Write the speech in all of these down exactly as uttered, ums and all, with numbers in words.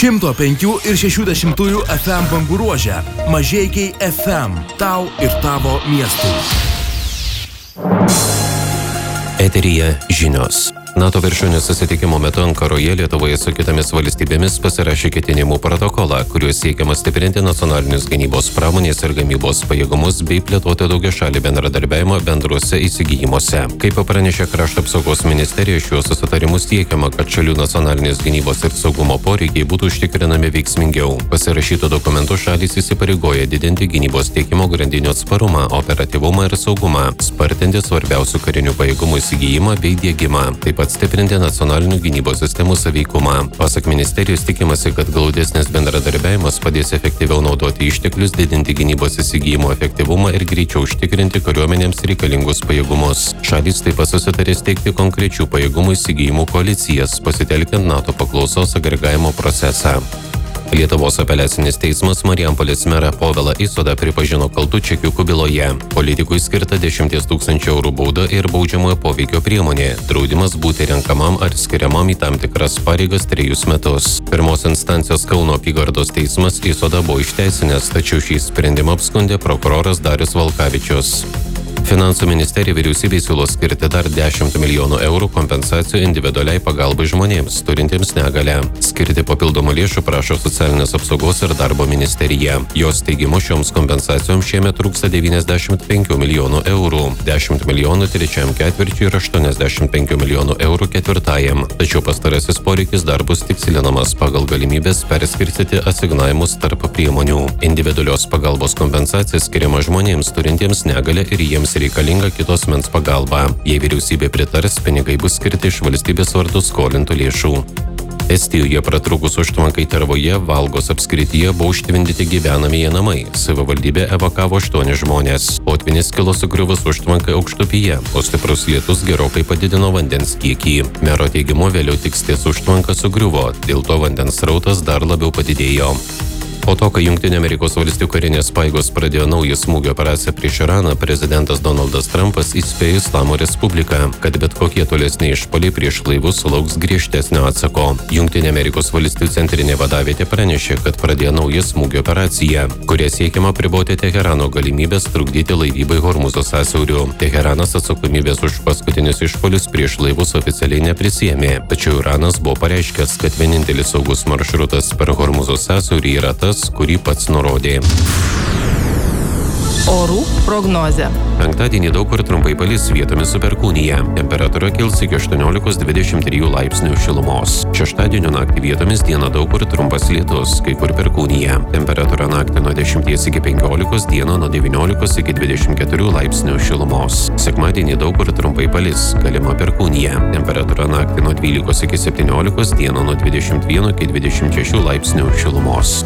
šimto penkių ir šešių dešimtųjų F M bangų ruože. Mažeikiai F M. Tau ir tavo miestui. Eteryje žinios. NATO viršūnių susitikimo metu Ankaroje Lietuvoje su kitomis valstybėmis pasirašė ketinimų protokolą, kuriuo siekiama stiprinti nacionalinius gynybos pramonės ir gamybos pajėgumus bei plėtoti daugiašalį bendradarbiavimą bendruose įsigijimuose. Kaip pranešė Krašto apsaugos ministerija, šiuo susitarimu siekiama, kad šalių nacionalinės gynybos ir saugumo poreikiai būtų užtikrinami veiksmingiau. Pasirašyto dokumentu šalys įsipareigoja didinti gynybos tiekimo grandinių atsparumą, operatyvumą ir saugumą, spartinti svarbiausių karinių pajėgumų įsigijimą bei diegimą. Taip pat stiprinti nacionalinių gynybos sistemų saveikumą. Pasak ministerijos tikimasi, kad glaudesnis bendradarbiavimas padės efektyviau naudoti išteklius, didinti gynybos įsigijimo efektyvumą ir greičiau užtikrinti kariuomenėms reikalingus pajėgumus. Šalys taip pat susitarė steigti konkrečių pajėgumų įsigijimų koalicijas, pasitelkiant NATO paklausos agregavimo procesą. Lietuvos apeliacinis teismas Marijampolės merą Povilą Isodą pripažino kaltu čekiukų byloje. Politikui skirta dešimties tūkstančių eurų bauda ir baudžiamojo poveikio priemonė. Draudimas būti renkamam ar skiriamam į tam tikras pareigas trejus metus. Pirmos instancijos Kauno apygardos teismas Isodą buvo išteisinęs, tačiau šį sprendimą apskundė prokuroras Darius Valkavičius. Finansų ministerija vyriausybei siūlo skirti dar dešimt milijonų eurų kompensacijų individualiai pagalbai žmonėms, turintiems negalią. Skirti papildomų lėšų prašo Socialinės apsaugos ir darbo ministerija. Jos teigimu šioms kompensacijoms šiemet trūksta devyniasdešimt penkių milijonų eurų, dešimt milijonų trečiam ketvirčiui ir aštuoniasdešimt penkių milijonų eurų ketvirtajam. Tačiau pastarasis poreikis dar bus tikslinamas pagal galimybės perskirstyti asignavimus tarp priemonių. Individualios pagalbos kompensacija skiriama žmonėms turintiems negalią ir jiems reikalinga kitos mens pagalba. Jei vyriausybė pritars, pinigai bus skirti iš valstybės vardu skolintų lėšų. Estijoje pratrūkus užtvankai Tervoje, Valgos apskrityje buvo užtvindyti gyvenamieji namai. Savivaldybė evakavo aštuoni žmonės. Potvynis kilo sugriuvus užtvankai Aukštupyje, o stiprus lietus gerokai padidino vandens kiekį. Mero teigimu vėliau tik ties užtvanka sugriuvo, dėl to vandens srautas dar labiau padidėjo. Po to, kai Jungtinių Amerikos valstijų karinės pajėgos pradėjo naują smūgio operaciją prieš Iraną, prezidentas Donaldas Trumpas įspėjo Islamo Respubliką, kad bet kokie tolesni išpuoliai prieš laivus sulauks griežtesnio atsako. Jungtinių Amerikos valstijų centrinė vadavietė pranešė, kad pradėjo naują smūgio operaciją, kuria siekiama apriboti Teherano galimybės trukdyti laivybai Hormuzo sąsiauriu. Teheranas atsakomybės už paskutinius išpuolius prieš laivus oficialiai neprisiėmė, tačiau Iranas buvo pareiškęs, kad vienintelis saugus maršrutas per Hormuzo sąsiaurį yra tas, kurį pats nurodė. Orų prognozė. Penktadienį daug kur trumpai palis, vietomis su perkūnija. Temperatūra kils iki aštuoniolikos dvidešimt trijų laipsnių šilumos. Šeštadienio naktį vietomis dieną daug kur trumpas lietus, kai kur perkūnija. Temperatūra naktį nuo dešimties iki penkiolikos, dieną nuo devyniolikos iki dvidešimt keturių laipsnių šilumos. Sekmadienį daug kur trumpai palis, galima perkūnija. Temperatūra naktį nuo dvylikos iki septyniolikos, dieną nuo dvidešimt vieno iki dvidešimt šešių laipsnių šilumos.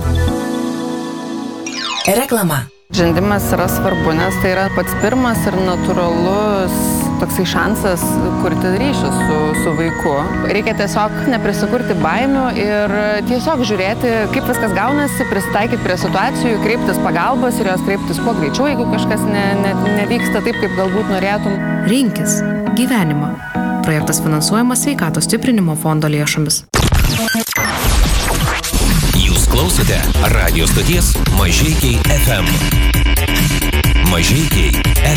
Reklama. Žindimas yra svarbu, nes tai yra pats pirmas ir natūralus toksai šansas kurti ryšį su, su vaiku. Reikia tiesiog neprisikurti baimių ir tiesiog žiūrėti, kaip viskas gaunasi, prisitaikyti prie situacijų, kreiptis pagalbos ir jos kreiptis kuo greičiau, jeigu kažkas ne, ne, nevyksta taip, kaip galbūt norėtum. Rinkis gyvenimą. Projektas finansuojamas Sveikatos stiprinimo fondo lėšomis. Jūs klausote radijo stoties Mažeikiai F M. Mažeikiai F M.